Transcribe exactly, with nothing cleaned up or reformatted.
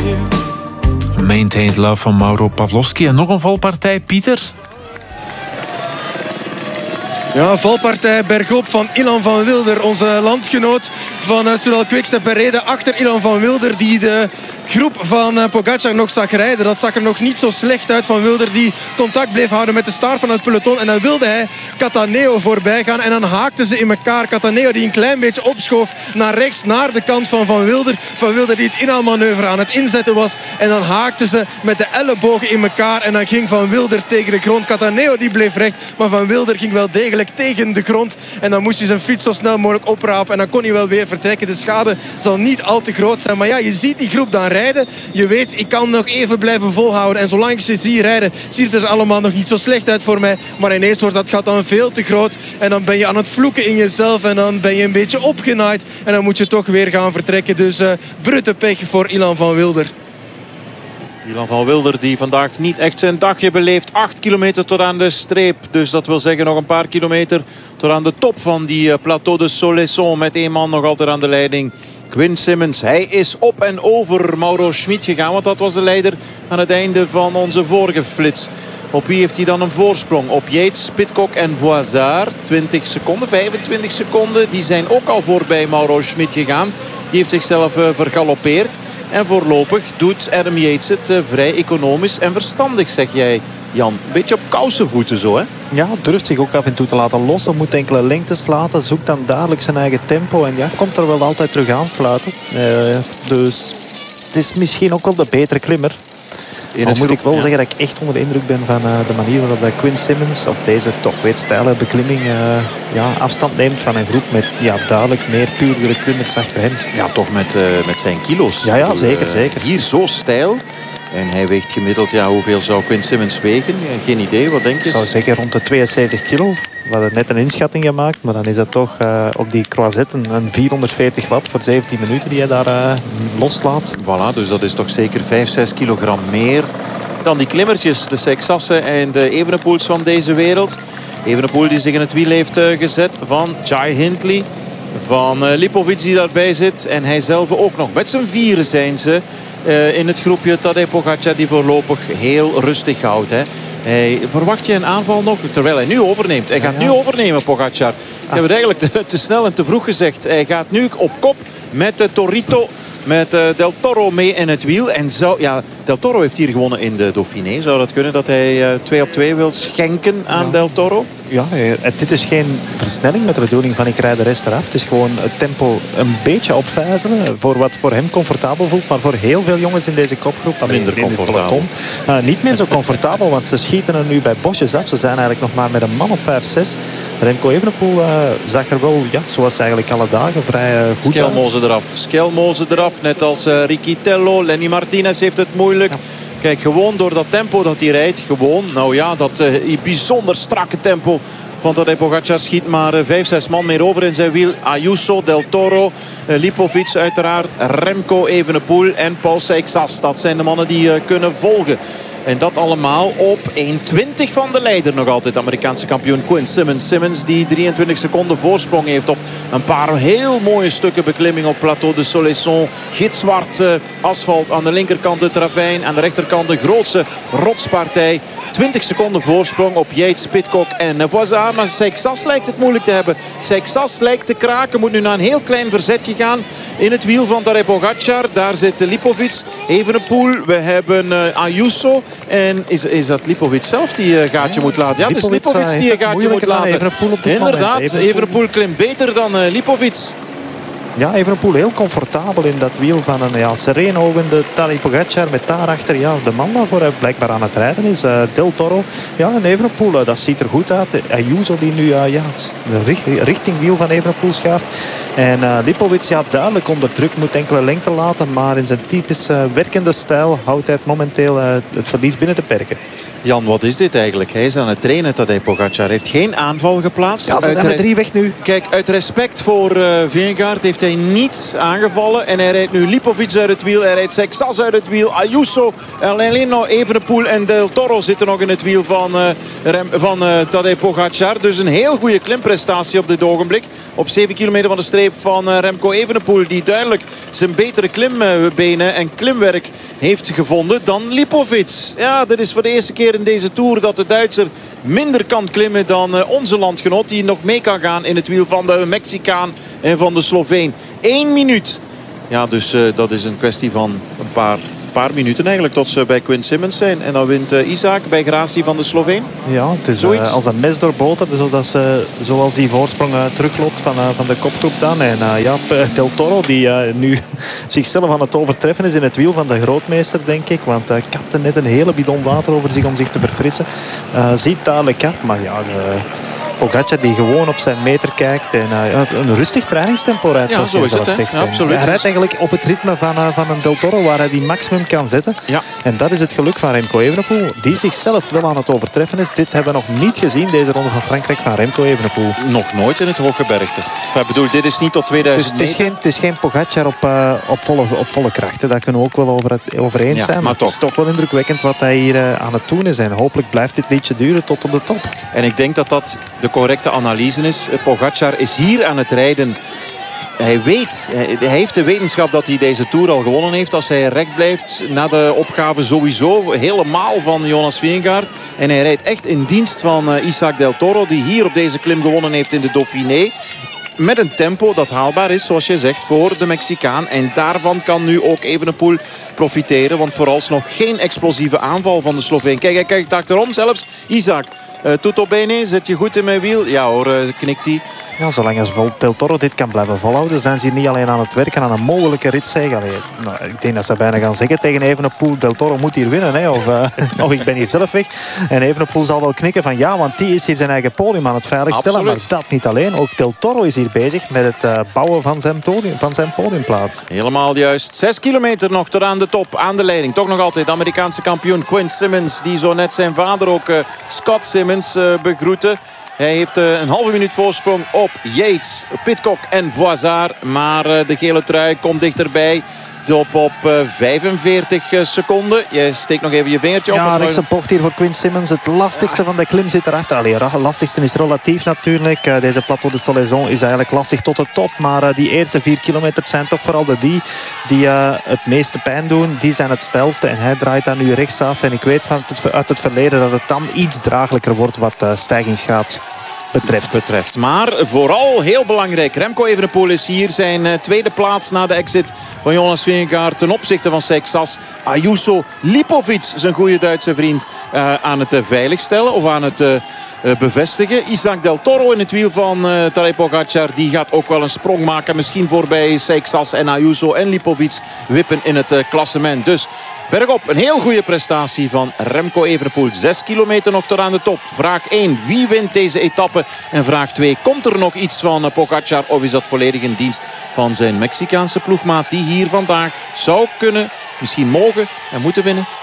Maintained Love van Mauro Pavlovski. En nog een valpartij, Pieter? Ja, valpartij bergop van Ilan van Wilder. Onze landgenoot van uh, Soudal Quickstep reden achter Ilan van Wilder, die de groep van uh, Pogacar nog zag rijden. Dat zag er nog niet zo slecht uit van Wilder, die contact bleef houden met de staart van het peloton. En dan wilde hij Cattaneo voorbij gaan en dan haakten ze in elkaar. Cattaneo die een klein beetje opschoof naar rechts, naar de kant van Van Wilder. Van Wilder die het inhaalmanoeuvre aan het inzetten was. En dan haakten ze met de ellebogen in elkaar. En dan ging Van Wilder tegen de grond. Cattaneo die bleef recht, maar Van Wilder ging wel degelijk tegen de grond. En dan moest hij zijn fiets zo snel mogelijk oprapen. En dan kon hij wel weer vertrekken. De schade zal niet al te groot zijn. Maar ja, je ziet die groep dan rijden. Je weet, ik kan nog even blijven volhouden. En zolang ik ze zie rijden, ziet het er allemaal nog niet zo slecht uit voor mij. Maar ineens wordt dat gat dan veel te groot. En dan ben je aan het vloeken in jezelf. En dan ben je een beetje opgenaaid. En dan moet je toch weer gaan vertrekken. Dus uh, brutte pech voor Ilan van Wilder. Ilan van Wilder die vandaag niet echt zijn dagje beleeft. acht kilometer tot aan de streep. Dus dat wil zeggen nog een paar kilometer tot aan de top van die uh, Plateau de Soleilson. Met één man nog altijd aan de leiding. Quinn Simmons, hij is op en over Mauro Schmid gegaan. Want dat was de leider aan het einde van onze vorige flits. Op wie heeft hij dan een voorsprong? Op Yates, Pidcock en Voisard. twintig seconden, vijfentwintig seconden. Die zijn ook al voorbij Mauro Schmid gegaan. Die heeft zichzelf uh, vergalopeerd. En voorlopig doet Adam Yates het uh, vrij economisch en verstandig, zeg jij, Jan. Een beetje op kousenvoeten zo, hè? Ja, durft zich ook af en toe te laten lossen. Moet enkele lengtes laten. Zoekt dan dadelijk zijn eigen tempo. En ja, komt er wel altijd terug aansluiten. Uh, dus het is misschien ook wel de betere klimmer. Dan moet ik wel ja. zeggen dat ik echt onder de indruk ben van uh, de manier waarop dat Quinn Simmons op deze toch weer steile beklimming uh, ja, afstand neemt van een groep met ja, duidelijk meer puurdere klimmers achter hem. Ja, toch met, uh, met zijn kilo's. Ja, ja zeker, uh, zeker. Hier zo steil. En hij weegt gemiddeld, ja, hoeveel zou Quinn Simmons wegen? Ja, geen idee, wat denk je? Ik zou zeggen rond de tweeënzeventig kilo. We hadden net een inschatting gemaakt, maar dan is dat toch uh, op die croisette een vierhonderdveertig watt voor zeventien minuten die hij daar uh, loslaat. Voilà, dus dat is toch zeker vijf, zes kilogram meer dan die klimmertjes, de Seixassen en de Evenepoels van deze wereld. Evenepoel die zich in het wiel heeft uh, gezet van Jai Hindley, van uh, Lipovic die daarbij zit en hij zelf ook nog. Met z'n vieren zijn ze uh, in het groepje Tadej Pogacar die voorlopig heel rustig houdt, hè. Hij, verwacht je een aanval nog? Terwijl hij nu overneemt. Hij gaat ja, ja. nu overnemen, Pogacar. Ik ah. heb het eigenlijk te, te snel en te vroeg gezegd. Hij gaat nu op kop met de Torito. Met uh, Del Toro mee in het wiel. En zou, ja, Del Toro heeft hier gewonnen in de Dauphiné. Zou dat kunnen dat hij uh, twee op twee wil schenken aan ja. Del Toro? Ja, dit is geen versnelling met de bedoeling van ik rijd de rest eraf. Het is gewoon het tempo een beetje opvijzelen. Voor wat voor hem comfortabel voelt. Maar voor heel veel jongens in deze kopgroep. Minder in comfortabel. Uh, niet meer zo comfortabel. Want ze schieten er nu bij bosjes af. Ze zijn eigenlijk nog maar met een man of vijf, zes. Remco Evenepoel uh, zag er wel, ja, zoals eigenlijk alle dagen, vrij uh, goed Skelmoze eraf. Skelmoze eraf. Net als uh, Riquitello. Lenny Martinez heeft het moeilijk. Ja. Kijk, gewoon door dat tempo dat hij rijdt. Gewoon, nou ja, dat uh, bijzonder strakke tempo. Want Tadej Pogacar schiet maar uh, vijf, zes man meer over in zijn wiel. Ayuso, Del Toro, uh, Lipovic uiteraard. Remco Evenepoel en Paul Seixas. Dat zijn de mannen die uh, kunnen volgen. En dat allemaal op één twintig van de leider nog altijd. De Amerikaanse kampioen Quinn Simmons. Simmons die drieëntwintig seconden voorsprong heeft op een paar heel mooie stukken beklimming op Plateau de Soleilson. Gitzwart uh, asfalt aan de linkerkant het ravijn. Aan de rechterkant de grootste rotspartij. twintig seconden voorsprong op Yates, Pidcock en Voisard. Maar Seixas lijkt het moeilijk te hebben. Seixas lijkt te kraken. Moet nu naar een heel klein verzetje gaan in het wiel van Tadej Pogacar. Daar zit Lipovic, Evenepoel. We hebben uh, Ayuso. En is, is dat Lipovic zelf die een gaatje ja, moet laten? Ja, het is Lipovic uh, die een gaatje moet laten. Evenepoel Inderdaad, Evenepoel. Evenepoel klimt beter dan uh, Lipovic. Ja, Evenepoel heel comfortabel in dat wiel van een ja, sereen ogende Tadej Pogacar. Met daarachter ja, de man waarvoor hij blijkbaar aan het rijden is. Uh, Del Toro. Ja, en Evenepoel, uh, dat ziet er goed uit. Ayuso die nu uh, ja, de richting wiel van Evenepoel schuift. En uh, Lipovic, ja, duidelijk onder druk, moet enkele lengte laten. Maar in zijn typisch uh, werkende stijl houdt hij het momenteel uh, het verlies binnen de perken. Jan, wat is dit eigenlijk? Hij is aan het trainen, Tadej Pogacar. Heeft geen aanval geplaatst. Ja, ze zijn met drie weg nu. Kijk, uit respect voor uh, Vingegaard heeft hij niet aangevallen. En hij rijdt nu Lipovic uit het wiel. Hij rijdt Seixas uit het wiel. Ayuso, Leno, Evenepoel en Del Toro zitten nog in het wiel van, uh, van uh, Tadej Pogacar. Dus een heel goede klimprestatie op dit ogenblik. Op zeven kilometer van de streep ingreep van uh, Remco Evenepoel. Die duidelijk zijn betere klimbenen en klimwerk heeft gevonden dan Lipovic. Ja, dit is voor de eerste keer in deze Tour dat de Duitser minder kan klimmen dan uh, onze landgenoot. Die nog mee kan gaan in het wiel van de Mexicaan en van de Sloveen. Eén minuut. Ja, dus uh, dat is een kwestie van een paar... paar minuten eigenlijk tot ze bij Quinn Simmons zijn. En dan wint uh, Isaac bij gratie van de Sloveen. Ja, het is uh, als een mes door boter. Zodat ze, zoals die voorsprong uh, terugloopt van, uh, van de kopgroep dan. En uh, ja, Del Toro die uh, nu zichzelf aan het overtreffen is in het wiel van de grootmeester, denk ik. Want hij uh, kapte net een hele bidon water over zich om zich te verfrissen. Uh, ziet dadelijk af, maar ja... De, Pogacar die gewoon op zijn meter kijkt en uh, een rustig trainingstempo rijdt. Ja, zo is het. Zegt, ja, absoluut. Hij rijdt eigenlijk op het ritme van, uh, van een Del Toro waar hij die maximum kan zetten. Ja. En dat is het geluk van Remco Evenepoel. Die zichzelf wel aan het overtreffen is. Dit hebben we nog niet gezien, deze ronde van Frankrijk van Remco Evenepoel. Nog nooit in het Hooggebergte. Enfin, bedoel, dit is niet tot tweeduizend het is, het is, geen, het is geen Pogacar op, uh, op, volle, op volle krachten. Daar kunnen we ook wel over, het, over eens ja, zijn. Maar, maar het is toch wel indrukwekkend wat hij hier uh, aan het doen is. En hopelijk blijft dit liedje duren tot op de top. En ik denk dat dat de correcte analyse is. Pogacar is hier aan het rijden. Hij weet, hij heeft de wetenschap dat hij deze Tour al gewonnen heeft. Als hij recht blijft na de opgave sowieso. Helemaal van Jonas Vingegaard. En hij rijdt echt in dienst van uh, Isaac Del Toro. Die hier op deze klim gewonnen heeft in de Dauphiné. Met een tempo dat haalbaar is, zoals je zegt, voor de Mexicaan. En daarvan kan nu ook Evenepoel profiteren. Want vooralsnog geen explosieve aanval van de Sloveen. Kijk, hij kijkt achterom zelfs. Isaac, uh, tutto bene, zit je goed in mijn wiel? Ja hoor, uh, knikt hij. Ja, zolang als Del Toro dit kan blijven volhouden, zijn ze hier niet alleen aan het werken aan een mogelijke ritzege. Allee, nou, ik denk dat ze bijna gaan zeggen tegen Evenepoel, Del Toro moet hier winnen. Hè, of, uh, of ik ben hier zelf weg. En Evenepoel zal wel knikken van ja, want die is hier zijn eigen podium aan het veiligstellen. Maar dat niet alleen. Ook Del Toro is hier bezig met het uh, bouwen van zijn, podium, van zijn podiumplaats. Helemaal juist. Zes kilometer nog tot aan de top, aan de leiding. Toch nog altijd de Amerikaanse kampioen Quinn Simmons. Die zo net zijn vader ook uh, Scott Simmons uh, begroette. Hij heeft een halve minuut voorsprong op Yates, Pidcock en Voisard. Maar de gele trui komt dichterbij. Op, op vijfenveertig seconden. Je steekt nog even je vingertje op. Ja, rechtse bocht hier voor Quinn Simmons. Het lastigste van de klim zit erachter. Allee, het lastigste is relatief natuurlijk. Deze Plateau de Salaison is eigenlijk lastig tot de top. Maar die eerste vier kilometer zijn toch vooral de die die uh, het meeste pijn doen. Die zijn het stelste. En hij draait daar nu rechtsaf. En ik weet van het, uit het verleden dat het dan iets draaglijker wordt wat uh, stijgingsgraad betreft. betreft. Maar vooral heel belangrijk. Remco Evenepoel is hier zijn uh, tweede plaats na de exit van Jonas Vingegaard ten opzichte van Seixas. Ayuso, Lipovic, zijn goede Duitse vriend, uh, aan het uh, veiligstellen of aan het uh, uh, bevestigen. Isaac Del Toro in het wiel van uh, Tadej Pogacar. Die gaat ook wel een sprong maken. Misschien voorbij Seixas en Ayuso en Lipovic wippen in het uh, klassement. Dus bergop, een heel goede prestatie van Remco Evenepoel. Zes kilometer nog tot aan de top. Vraag één, wie wint deze etappe? En vraag twee, komt er nog iets van Pogacar? Of is dat volledig in dienst van zijn Mexicaanse ploegmaat die hier vandaag zou kunnen, misschien mogen en moeten winnen?